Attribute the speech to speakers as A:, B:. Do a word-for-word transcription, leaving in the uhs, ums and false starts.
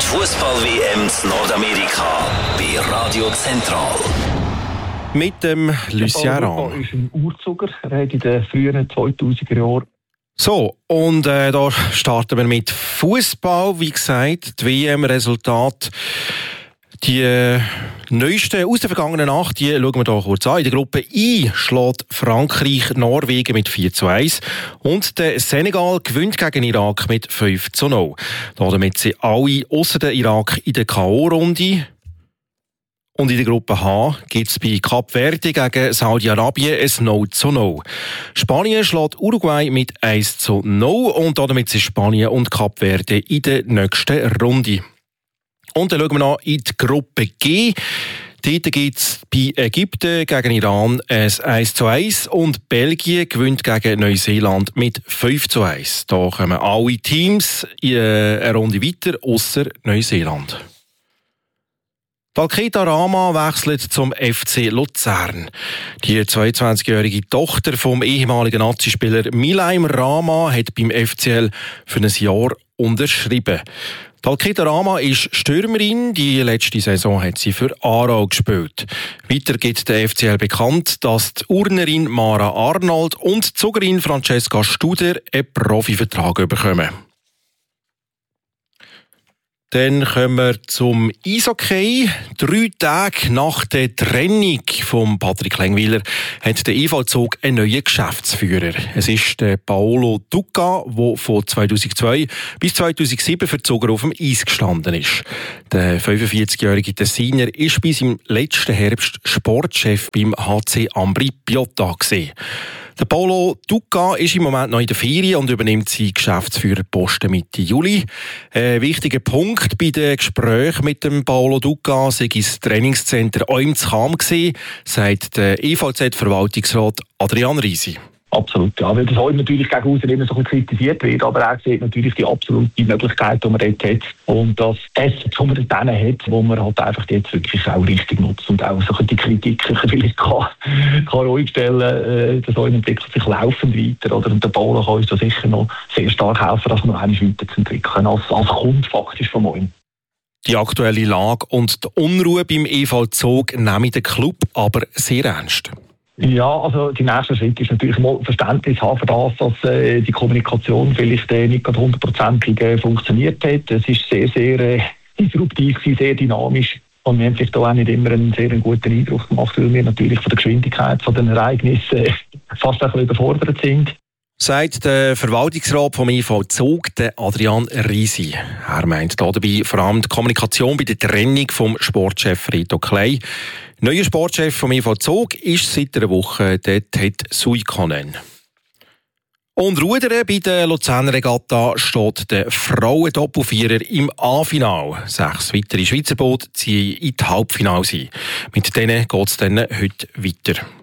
A: Fußball-W M in Nordamerika bei Radio Zentral.
B: Mit dem Lucien Rahm.
C: Er ist ein Uhrzuger. Er hat in den frühen zweitausender Jahren.
B: So, und äh, da starten wir mit Fußball. Wie gesagt, die W M-Resultate. Die äh, neuesten aus der vergangenen Nacht, die schauen wir hier kurz an. In der Gruppe I schlägt Frankreich Norwegen mit vier zu eins und der Senegal gewinnt gegen Irak mit fünf zu null. Damit sind alle ausser der Irak in der K O-Runde. Und in der Gruppe H gibt es bei Kap Verde gegen Saudi-Arabien ein null zu null. Spanien schlägt Uruguay mit eins zu null und damit sind Spanien und Kap Verde in der nächsten Runde. Und dann schauen wir noch in die Gruppe G. Dort gibt es bei Ägypten gegen Iran ein eins zu eins und Belgien gewinnt gegen Neuseeland mit fünf zu eins. Da kommen alle Teams in eine Runde weiter, ausser Neuseeland. Talkeetah Rama wechselt zum F C Luzern. Die zweiundzwanzigjährige Tochter vom ehemaligen Nazispieler Milaim Rama hat beim F C L für ein Jahr unterschrieben. Talkeetah Rama ist Stürmerin. Die letzte Saison hat sie für Aarau gespielt. Weiter gibt der F C L bekannt, dass die Urnerin Mara Arnold und die Zugerin Francesca Studer einen Profivertrag bekommen. Dann kommen wir zum Eishockey. Drei Tage nach der Trennung von Patrick Lengwiller hat der E V Zug einen neuen Geschäftsführer. Es ist der Paolo Duca, der von zweitausendzwei bis zweitausendsieben für die Zuger auf dem Eis gestanden ist. Der fünfundvierzigjährige Tessiner war bis im letzten Herbst Sportchef beim H C Ambri Piotta gewesen. Der Paolo Duca ist im Moment noch in der Ferien und übernimmt seinen Geschäftsführerposten Mitte Juli. Ein wichtiger Punkt bei den Gesprächen mit dem Paolo Duca sei das Trainingscenter Oimzcham gewesen, sagt der E V Z-Verwaltungsrat Adrian Risi.
C: Absolut, ja, weil das heute natürlich gegen außen immer so ein bisschen kritisiert wird, aber er sieht natürlich die absolute Möglichkeit, die man dort hat und das Asset, das man dort hat, wo man halt einfach jetzt wirklich auch richtig nutzt und auch so die Kritik vielleicht kann, kann ruhig stellen, äh, das entwickelt sich laufend weiter, oder? Und der Paolo kann uns da sicher noch sehr stark helfen, dass wir noch einmal weiterzuentwickeln, als, als Kunde faktisch von morgen.
B: Die aktuelle Lage und die Unruhe beim E V Zug nehmen den Club aber sehr ernst.
C: Ja, also der nächste Schritt ist natürlich mal Verständnis haben für das, dass äh, die Kommunikation vielleicht äh, nicht hundertprozentig äh, funktioniert hat. Es ist sehr, sehr äh, disruptiv, sehr dynamisch. Und wir haben vielleicht auch nicht immer einen sehr guten Eindruck gemacht, weil wir natürlich von der Geschwindigkeit von den Ereignissen äh, fast ein bisschen überfordert sind.
B: Sagt der Verwaltungsrat vom E V Zug, der Adrian Risi. Er meint dabei vor allem die Kommunikation bei der Trennung vom Sportchef Reto Klei. Neuer Sportchef vom E V Zug ist seit einer Woche der Ted Suikanen. Und Rudern bei der Luzerner Regatta steht der Frauen-Doppelvierer im A-Final. Sechs weitere Schweizer Boote ziehen in die Halbfinale ein. Mit denen geht es dann heute weiter.